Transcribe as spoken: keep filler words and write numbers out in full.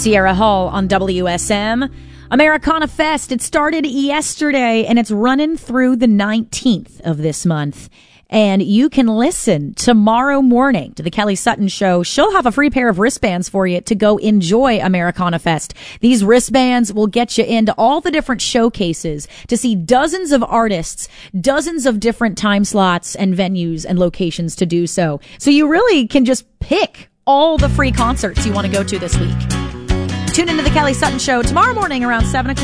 Sierra Hall on W S M. Americana Fest, it started yesterday and it's running through the nineteenth of this month. And you can listen tomorrow morning to the Kelly Sutton Show. She'll have a free pair of wristbands for you to go enjoy Americana Fest. These wristbands will get you into all the different showcases to see dozens of artists, dozens of different time slots and venues and locations to do so. So you really can just pick all the free concerts you want to go to this week. Tune into the Kelly Sutton Show tomorrow morning around seven o'clock.